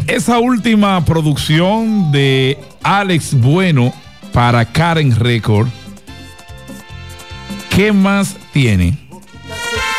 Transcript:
esa última producción de Alex Bueno para Karen Record, ¿qué más tiene?